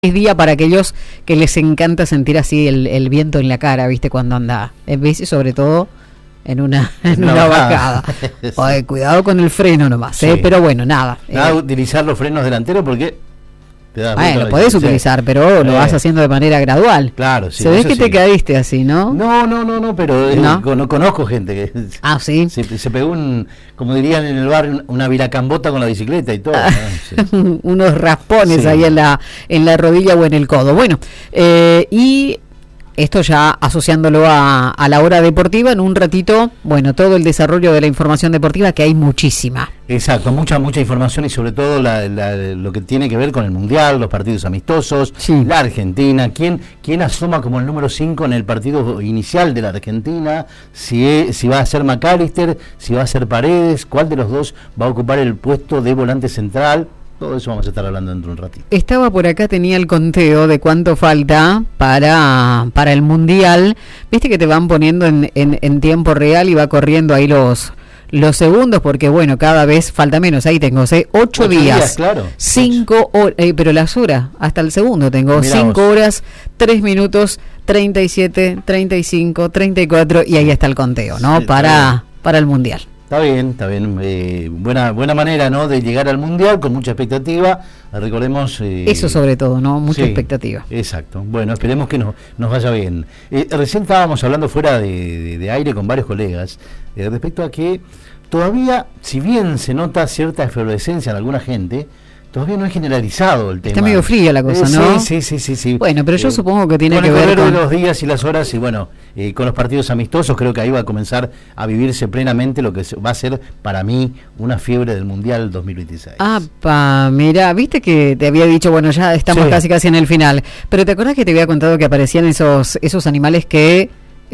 Es día para aquellos que les encanta sentir así el viento en la cara, ¿viste? Cuando anda, veces sobre todo en una bajada. Oye, cuidado con el freno nomás, sí. Pero bueno, nada. Nada, utilizar los frenos delanteros porque te das lo podés utilizar, pero lo vas haciendo de manera gradual. Claro, sí. Se ve que te caíste así, ¿no? No, pero ¿no? Conozco gente que ¿sí? se pegó como dirían en el barrio, una viracambota con la bicicleta y todo. Sí. Unos raspones ahí en la rodilla o en el codo. Bueno, y esto ya asociándolo a la hora deportiva, en un ratito, bueno, todo el desarrollo de la información deportiva, que hay muchísima. Exacto, mucha información y sobre todo lo que tiene que ver con el Mundial, los partidos amistosos, sí. La Argentina, quién asoma como el número 5 en el partido inicial de la Argentina, si va a ser McAllister, si va a ser Paredes, cuál de los dos va a ocupar el puesto de volante central. Todo eso vamos a estar hablando dentro de un ratito. Estaba por acá, tenía el conteo de cuánto falta para el Mundial. Viste que te van poniendo en tiempo real y va corriendo ahí los segundos, porque bueno, cada vez falta menos. Ahí tengo 8 días, claro. 5 horas, pero las horas, hasta el segundo tengo 5 horas, 3 minutos, 37, 35, 34 y ahí está el conteo, ¿no? Sí, para el Mundial. Está bien. Buena manera, ¿no?, de llegar al Mundial con mucha expectativa. Recordemos... eso sobre todo, ¿no? Mucha expectativa. Exacto. Bueno, esperemos que nos vaya bien. Recién estábamos hablando fuera de aire con varios colegas respecto a que todavía, si bien se nota cierta efervescencia en alguna gente, todavía no es generalizado el tema. Está medio fría la cosa, ¿no? Sí. Bueno, pero yo supongo que tiene que ver con el correr de los días y las horas y bueno, con los partidos amistosos, creo que ahí va a comenzar a vivirse plenamente lo que va a ser para mí una fiebre del Mundial 2026. Mira, viste que te había dicho, bueno, ya estamos casi en el final, pero ¿te acuerdas que te había contado que aparecían esos animales que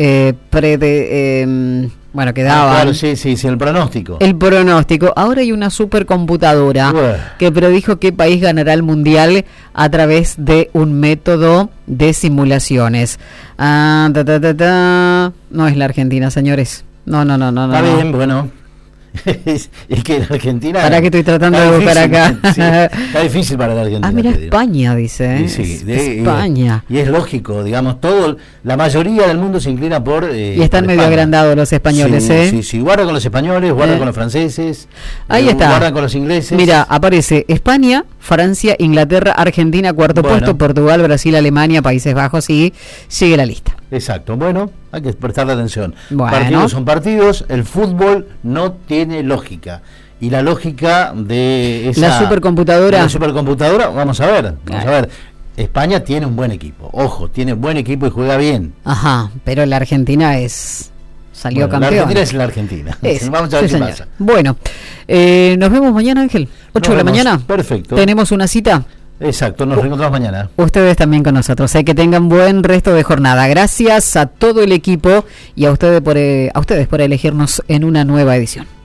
que daban... claro, sí, el pronóstico. El pronóstico. Ahora hay una supercomputadora que predijo qué país ganará el Mundial a través de un método de simulaciones. No es la Argentina, señores. No. Está bien, bueno. Es que la Argentina... Para que estoy tratando de buscar acá. Está difícil para la Argentina. Mira, España, dice. España. Y es lógico, digamos, la mayoría del mundo se inclina por... y están medio agrandados los españoles, Sí, guarda con los españoles, guarda con los franceses. Ahí está. Guarda con los ingleses. Mira, aparece España, Francia, Inglaterra, Argentina, cuarto puesto, Portugal, Brasil, Alemania, Países Bajos y sigue la lista. Exacto, bueno, hay que prestarle atención. Partidos son partidos, el fútbol no tiene lógica. Y la lógica de la supercomputadora, vamos a ver. España tiene un buen equipo, ojo, tiene buen equipo y juega bien. Ajá, pero la Argentina salió campeón. La Argentina es la Argentina. Vamos a ver qué pasa. Bueno, nos vemos mañana, Ángel, 8 de la mañana. Perfecto. Tenemos una cita. Exacto, nos reencontramos mañana. Ustedes también con nosotros. Que tengan buen resto de jornada. Gracias a todo el equipo y a ustedes por elegirnos en una nueva edición.